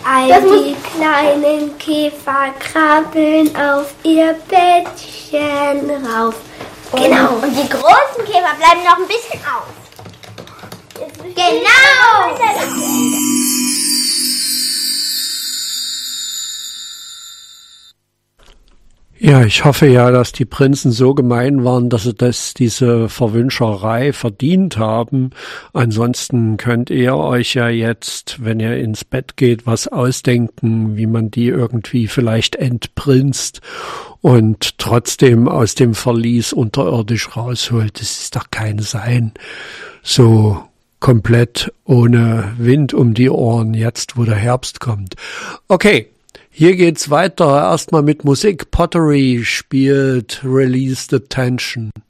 All die kleinen Käfer krabbeln auf ihr Bettchen rauf. Genau, und die großen Käfer bleiben noch ein bisschen auf. Genau! Ja, ich hoffe ja, dass die Prinzen so gemein waren, dass sie diese Verwünscherei verdient haben. Ansonsten könnt ihr euch ja jetzt, wenn ihr ins Bett geht, was ausdenken, wie man die irgendwie vielleicht entprinzt und trotzdem aus dem Verlies unterirdisch rausholt. Das ist doch kein Sein. So komplett ohne Wind um die Ohren, jetzt wo der Herbst kommt. Okay. Hier geht's weiter. Erstmal mit Musik. Pottery spielt Release the Tension.